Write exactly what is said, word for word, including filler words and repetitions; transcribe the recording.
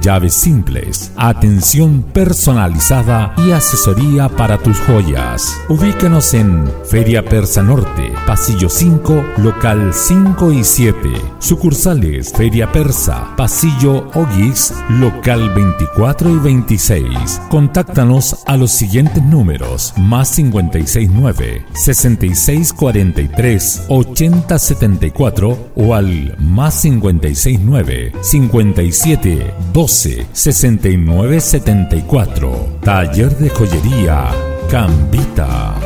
llaves simples, atención personalizada y asesoría para tus joyas. Ubícanos en Feria Persa Norte, Pasillo cinco, local cinco y siete. Sucursales Feria Persa, Pasillo Oguix, local veinticuatro y veintiséis. Contáctanos a los siguientes números: más cincuenta y seis nueve, sesenta y seis cuarenta y tres, ochenta setenta y cuatro o al más cincuenta y seis nueve, cincuenta y siete doce, sesenta y nueve setenta y cuatro. Taller de joyería Cambita.